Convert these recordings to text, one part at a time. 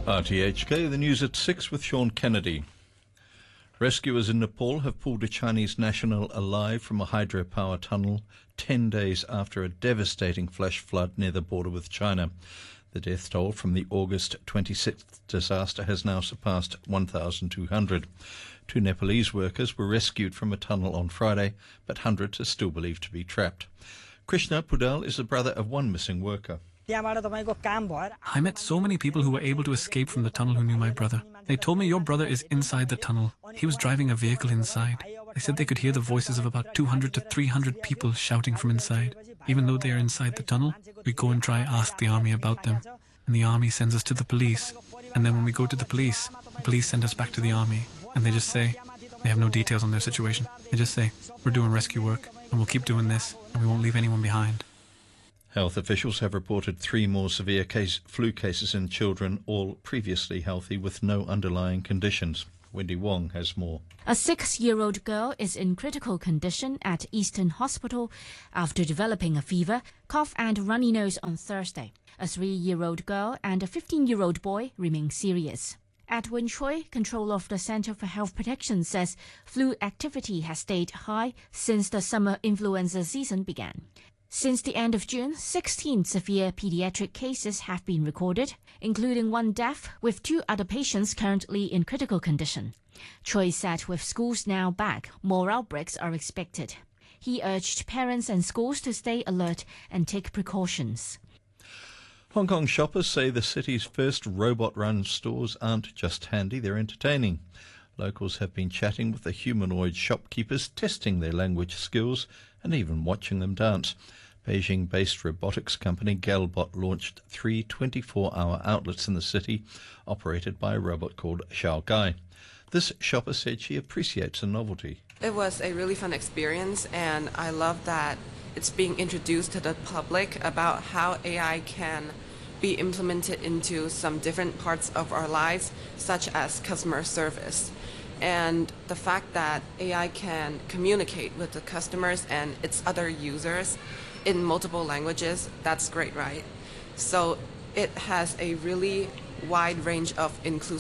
RTHK, the news at 6 with Sean Kennedy. Rescuers in Nepal have pulled a Chinese national alive from a hydropower tunnel 10 days after a devastating flash flood near the border with China. The death toll from the August 26th disaster has now surpassed 1,200. 2 Nepalese workers were rescued from a tunnel on Friday, but hundreds are still believed to be trapped. Krishna Pudal is the brother of one missing worker. I met so many people who were able to escape from the tunnel who knew my brother. They told me your brother is inside the tunnel. He was driving a vehicle inside. They said they could hear the voices of about 200 to 300 people shouting from inside. Even though they are inside the tunnel, we go and try ask the army about them. And the army sends us to the police. And then when we go to the police send us back to the army. And they just say, they have no details on their situation. They just say, we're doing rescue work and we'll keep doing this and we won't leave anyone behind. Health officials have reported 3 more severe flu cases in children, all previously healthy with no underlying conditions. Wendy Wong has more. A 6-year-old girl is in critical condition at Eastern Hospital after developing a fever, cough and runny nose on Thursday. A 3-year-old girl and a 15-year-old boy remain serious. Edwin Choi, controller of the Center for Health Protection, says flu activity has stayed high since the summer influenza season began. Since the end of June, 16 severe pediatric cases have been recorded, including 1 death, with 2 other patients currently in critical condition. Choi said with schools now back, more outbreaks are expected. He urged parents and schools to stay alert and take precautions. Hong Kong shoppers say the city's first robot-run stores aren't just handy, they're entertaining. Locals have been chatting with the humanoid shopkeepers, testing their language skills and even watching them dance. Beijing-based robotics company Galbot launched 3 24-hour outlets in the city, operated by a robot called Xiao Gai. This shopper said she appreciates the novelty. It was a really fun experience, and I love that it's being introduced to the public about how AI can be implemented into some different parts of our lives, such as customer service. And the fact that AI can communicate with the customers and its other users in multiple languages, that's great, right? So it has a really wide range of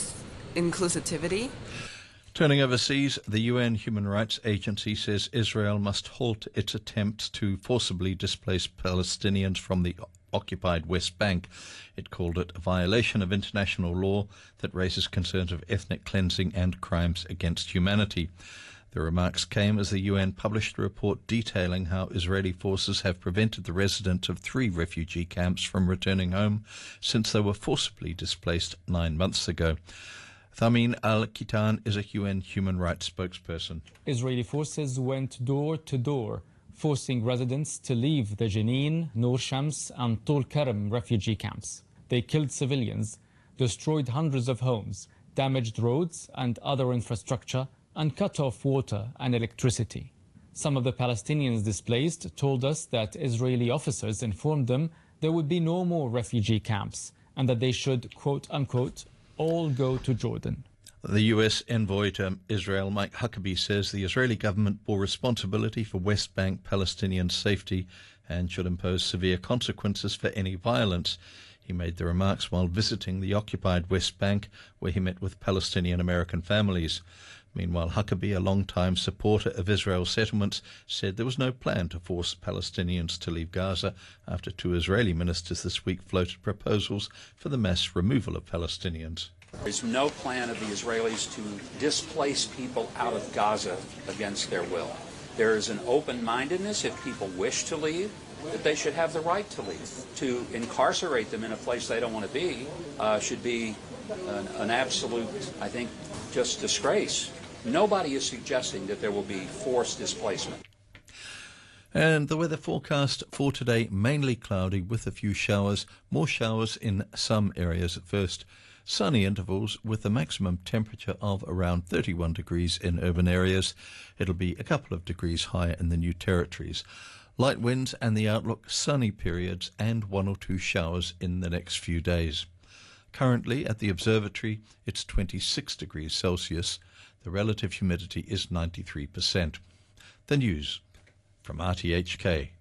inclusivity. Turning overseas, the UN Human Rights Agency says Israel must halt its attempts to forcibly displace Palestinians from the occupied West Bank. It called it a violation of international law that raises concerns of ethnic cleansing and crimes against humanity. The remarks came as the UN published a report detailing how Israeli forces have prevented the residents of 3 refugee camps from returning home since they were forcibly displaced 9 months ago. Thamin Al-Kitan is a UN human rights spokesperson. Israeli forces went door to door, forcing residents to leave the Jenin, Nur Shams and Tul Karam refugee camps. They killed civilians, destroyed hundreds of homes, damaged roads and other infrastructure, and cut off water and electricity. Some of the Palestinians displaced told us that Israeli officers informed them there would be no more refugee camps and that they should, quote unquote, all go to Jordan. The U.S. envoy to Israel, Mike Huckabee, says the Israeli government bore responsibility for West Bank Palestinian safety and should impose severe consequences for any violence. He made the remarks while visiting the occupied West Bank, where he met with Palestinian American families. Meanwhile, Huckabee, a long-time supporter of Israel's settlements, said there was no plan to force Palestinians to leave Gaza after 2 Israeli ministers this week floated proposals for the mass removal of Palestinians. There's no plan of the Israelis to displace people out of Gaza against their will. There is an open-mindedness if people wish to leave, that they should have the right to leave. To incarcerate them in a place they don't want to be should be an absolute, I think, just disgrace. Nobody is suggesting that there will be forced displacement. And the weather forecast for today, mainly cloudy with a few showers, more showers in some areas at first. Sunny intervals with a maximum temperature of around 31 degrees in urban areas. It'll be a couple of degrees higher in the New Territories. Light winds and the outlook, sunny periods and 1 or 2 showers in the next few days. Currently at the observatory, it's 26 degrees Celsius. The relative humidity is 93%. The news from RTHK.